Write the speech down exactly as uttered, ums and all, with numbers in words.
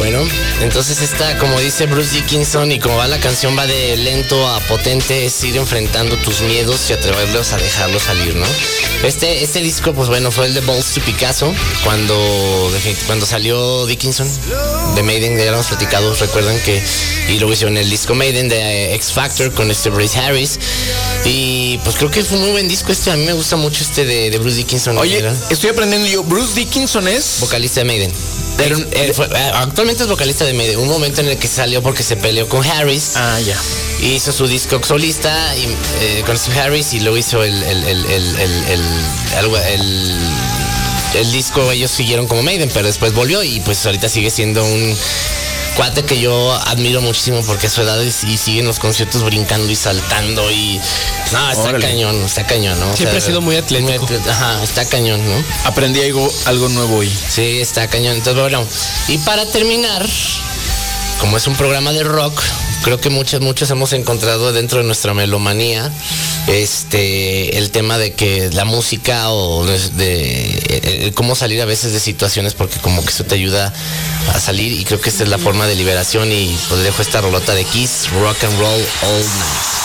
Bueno, entonces esta, como dice Bruce Dickinson, y como va la canción, va de lento a potente, es ir enfrentando tus miedos y atreverlos a dejarlos salir, ¿no? Este, este disco, pues bueno, fue el de Balls to Picasso, cuando, cuando salió Dickinson, de Maiden, ya lo hemos platicado, recuerdan que, y luego hicieron el disco Maiden de X Factor con este Bruce Harris, y pues creo que fue un muy buen disco este, a mí me gusta mucho este de, de Bruce Dickinson. Oye, ¿verdad? Estoy aprendiendo yo, Bruce Dickinson es... vocalista de Maiden. Pero, eh, fue, eh, actualmente es vocalista de Maiden. Un momento en el que salió porque se peleó con Harris. Ah, ya. Hizo su disco solista y, eh, con Steve Harris, y luego hizo el el, el, el, el, el, el, el, el disco. Ellos siguieron como Maiden, pero después volvió y pues ahorita sigue siendo un cuate que yo admiro muchísimo porque a su edad es, y sigue en los conciertos brincando y saltando y... No, está Órale. cañón, está cañón, ¿no? Siempre o sea, ha sido muy atlético. Muy atlético. Ajá, está cañón, ¿no? Aprendí algo, algo nuevo hoy. Sí, está cañón. Entonces, bueno, y para terminar, como es un programa de rock, creo que muchos, muchos hemos encontrado dentro de nuestra melomanía este el tema de que la música o de, de, de cómo salir a veces de situaciones, porque como que eso te ayuda a salir, y creo que esta es la forma de liberación. Y pues dejo esta rolota de Kiss, Rock and Roll All Night.